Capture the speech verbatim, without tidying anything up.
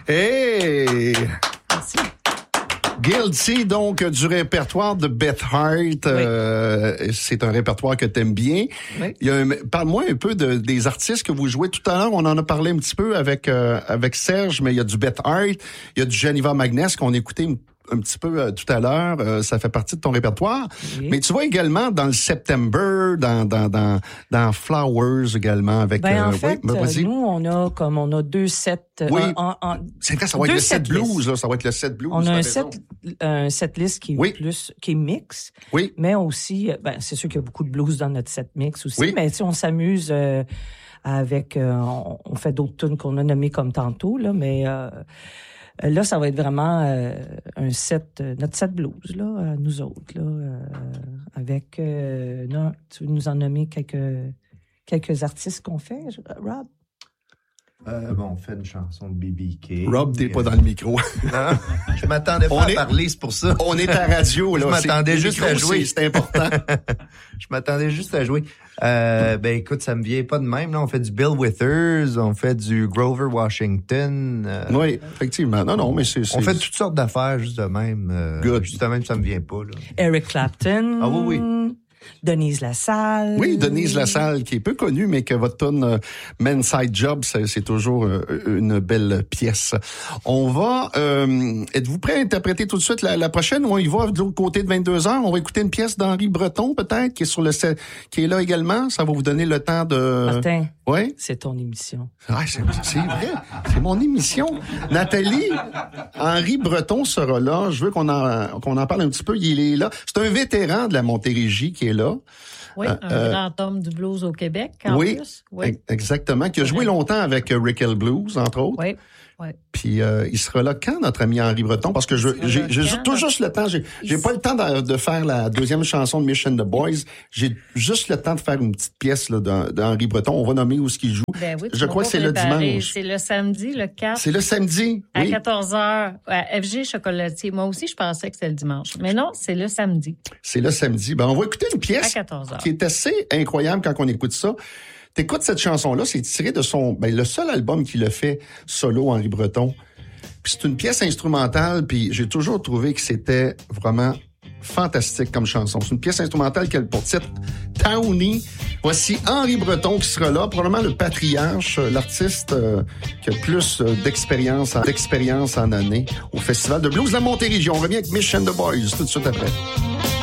Hey! Merci. Guilty, donc, du répertoire de Beth Hart. Oui. Euh, c'est un répertoire que t'aimes bien. Oui. Il y a un, parle-moi un peu de, des artistes que vous jouez. Tout à l'heure, on en a parlé un petit peu avec euh, avec Serge, mais il y a du Beth Hart, il y a du Geneva Magness qu'on écoutait un petit peu euh, tout à l'heure, euh, ça fait partie de ton répertoire. Oui. Mais tu vois également dans le September, dans dans dans dans Flowers également avec. Ben en euh, fait, oui, ben, vas-y. nous on a comme on a deux sets. Oui. En, en, c'est vrai, ça va être le set blues là, ça va être le set blues. On a un set un set list qui est oui. plus qui est mix. Oui. Mais aussi, ben c'est sûr qu'il y a beaucoup de blues dans notre set mix aussi. Oui. Mais tu sais, on s'amuse euh, avec, euh, on, on fait d'autres tunes qu'on a nommées comme tantôt là, mais euh, là, ça va être vraiment euh, un set, euh, notre set blues, là, euh, nous autres, là, euh, avec, euh, non, tu veux nous en nommer quelques, quelques artistes qu'on fait, Rob? Euh, bon, on fait une chanson de B B King. Rob, t'es pas dans le micro. Non, je m'attendais pas on à est, parler, c'est pour ça. On est à radio, là. Je m'attendais juste micros, à jouer. C'est important. Je m'attendais juste à jouer. Euh, ben écoute, ça me vient pas de même. Là, on fait du Bill Withers, on fait du Grover Washington. Euh, oui, effectivement. Non, non, mais c'est... c'est... On fait toutes sortes d'affaires juste de même. Euh, Good. Juste de même, ça me vient pas. Là. Eric Clapton. Ah oui, oui. Denise Lassalle. Oui, Denise Lassalle, qui est peu connue, mais que votre tune euh, Men's Side Job, c'est, c'est toujours euh, une belle pièce. On va... Euh, êtes-vous prêt à interpréter tout de suite la, la prochaine ou on y va de l'autre côté de vingt-deux heures? On va écouter une pièce d'Henri Breton, peut-être, qui est sur le set, qui est là également. Ça va vous donner le temps de... Martin, oui? C'est ton émission. Ah, c'est, c'est vrai, c'est mon émission. Nathalie, Henri Breton sera là. Je veux qu'on en, qu'on en parle un petit peu. Il est là. C'est un vétéran de la Montérégie qui est là. Oui, un euh, grand homme du blues au Québec, en oui, plus. Oui, exactement. Qui a joué longtemps avec Rick L. Blues, entre autres. Oui, oui. Puis euh, il sera là quand, notre ami Henri Breton? Parce que je, j'ai, j'ai quand, tout juste le temps. J'ai, j'ai pas le temps de, de faire la deuxième chanson de Mission the Boys. J'ai juste le temps de faire une petite pièce là, d'Henri Breton. On va nommer où ce qu'il joue. Ben oui, je crois que c'est préparer. le dimanche. C'est le samedi, le quatre. C'est le samedi, à oui. quatorze heures, à F G Chocolatier. Moi aussi, je pensais que c'était le dimanche. Mais non, c'est le samedi. C'est le samedi. Ben, on va écouter une pièce à quatorze heures. Qui est assez incroyable quand on écoute ça. T'écoutes cette chanson-là, c'est tiré de son... Ben, le seul album qu'il a fait solo, Henri Breton. Puis c'est une pièce instrumentale, puis j'ai toujours trouvé que c'était vraiment fantastique comme chanson. C'est une pièce instrumentale qui a pour titre Townie. Voici Henri Breton qui sera là, probablement le patriarche, l'artiste euh, qui a plus euh, d'expérience, en, d'expérience en année au Festival de blues de la Montérégie. On revient avec Mission the Boys tout de suite après.